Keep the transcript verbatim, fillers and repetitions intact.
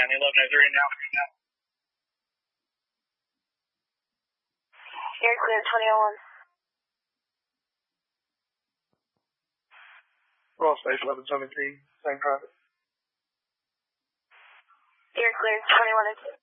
County, eleven oh three now. You're clear, twenty oh one. Roll space, eleven seventeen, same traffic. You're clear, twenty-one oh two.